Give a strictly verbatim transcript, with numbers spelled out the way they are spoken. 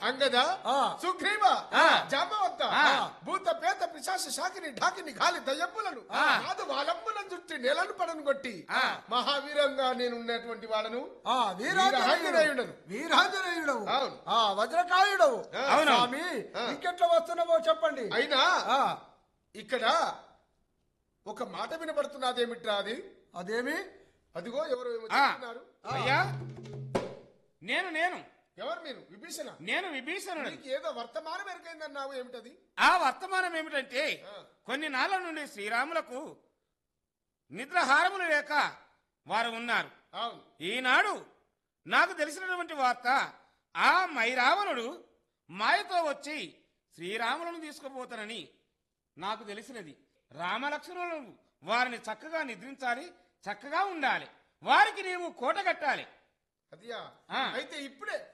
అంగద సుగ్రీవ జాంబవంత భూత పేత పిశాచ శాకిని ఢాకిని గాలి దయ్యప్పులను కాదు వాళ్ళంబులను చుట్టి నెలను పడను కొట్టి మహావీరంగా నేను ఉన్నటువంటి వాళ్ళను వీరాంజనేయుడు వీరాంజనేయుడు ఆ వజ్రకాయుడవు స్వామి ఇంకెట్లా వస్తున్నావో చెప్పండి. అయినా ఇక్కడ ఒక మాట వినబడుతున్నదేమిట్రా అది? అదేమి? అదిగో ఎవరు చెప్తున్నారు. అయ్యా నేను నేను ఎవరు మీరు? విభీషణ. నేను విభీషణుడు. ఏదో వర్తమానం ఎరికైందన్నావు, ఏమిటది? ఆ వర్తమానం ఏమిటంటే కొన్ని నాళ్ళ నుండి శ్రీరాములకు నిద్రహారములు లేక వారు ఉన్నారు. ఈనాడు నాకు తెలిసినటువంటి వార్త, ఆ మైరావణుడు మాయతో వచ్చి శ్రీరాములను తీసుకుపోతానని నాకు తెలిసినది. రామలక్ష్మణులు వారిని చక్కగా నిద్రించాలి, చక్కగా ఉండాలి, వారికి నీవు కోట కట్టాలి. అదియా? అయితే ఇప్పుడే